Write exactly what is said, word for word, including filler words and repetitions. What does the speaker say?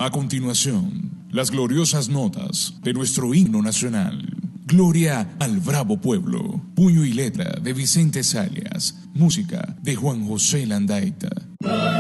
A continuación, las gloriosas notas de nuestro himno nacional. Gloria al bravo pueblo. Puño y letra de Vicente Salias. Música de Juan José Landaeta.